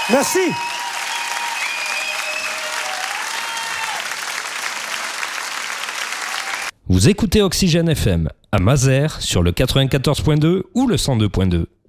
Merci. Vous écoutez Oxygène FM à Mazères sur le 94.2 ou le 102.2.